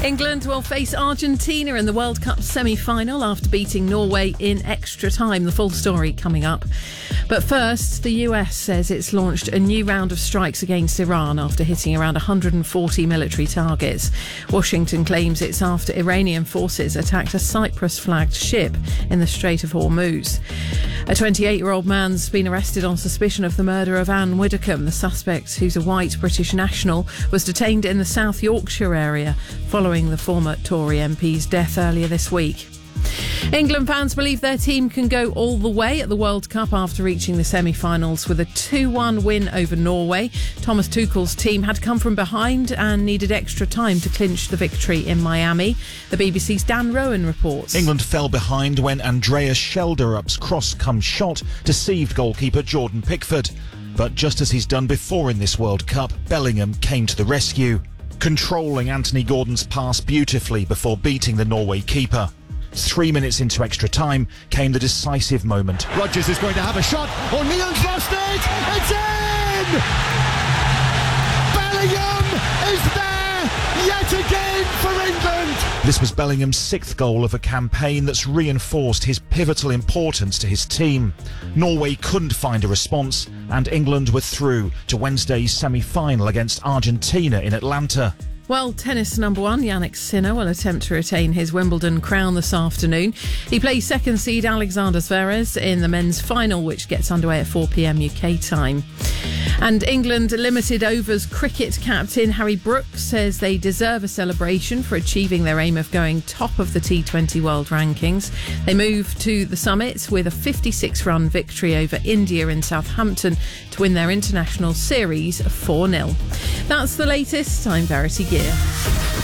England will face Argentina in the World Cup semi-final after beating Norway in extra time. The full story coming up. But first, the US says it's launched a new round of strikes against Iran after hitting around 140 military targets. Washington claims it's after Iranian forces attacked a Cyprus-flagged ship in the Strait of Hormuz. A 28-year-old man's been arrested on suspicion of the murder of Anne Widdecombe. The suspect, who's a white British national, was detained in the South Yorkshire area following the former Tory MP's death earlier this week. England fans believe their team can go all the way at the World Cup after reaching the semi-finals with a 2-1 win over Norway. Thomas Tuchel's team had come from behind and needed extra time to clinch the victory in Miami. The BBC's Dan Rowan reports. England fell behind when Andreas Schelderup's cross-come shot deceived goalkeeper Jordan Pickford. But just as he's done before in this World Cup, Bellingham came to the rescue, controlling Anthony Gordon's pass beautifully before beating the Norway keeper. 3 minutes into extra time came the decisive moment. Rodgers is going to have a shot. O'Neill's lost it. It's in! Bellingham is there yet again for England. This was Bellingham's 6th goal of a campaign that's reinforced his pivotal importance to his team. Norway couldn't find a response, and England were through to Wednesday's semi-final against Argentina in Atlanta. Well, tennis number one, Jannik Sinner, will attempt to retain his Wimbledon crown this afternoon. He plays second seed Alexander Zverev in the men's final, which gets underway at 4 p.m. UK time. And England limited overs cricket captain Harry Brooks says they deserve a celebration for achieving their aim of going top of the T20 World Rankings. They move to the summit with a 56-run victory over India in Southampton to win their international series 4-0. That's the latest. I'm Verity Gear.